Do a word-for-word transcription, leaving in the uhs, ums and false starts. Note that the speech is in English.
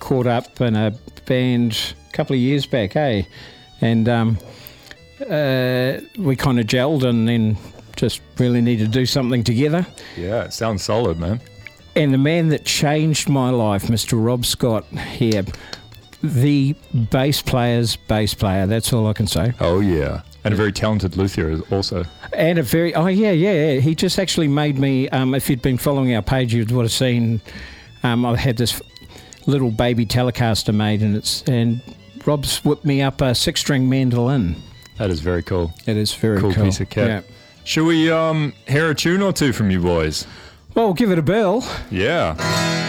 caught up in a band a couple of years back, eh? And um, uh, we kind of gelled and then just really needed to do something together. Yeah, it sounds solid, man. And the man that changed my life, Mister Rob Scott here, the bass player's bass player, that's all I can say. Oh, yeah. And a very talented luthier also. And a very, oh, yeah, yeah, yeah. He just actually made me, um, if you'd been following our page, you would have seen um, I had this little baby Telecaster made, and it's and Rob's whipped me up a six-string mandolin. That is very cool. It is very cool. cool. Piece of kit. Yeah. Should we um, hear a tune or two from you boys? Well, give it a bell. Yeah.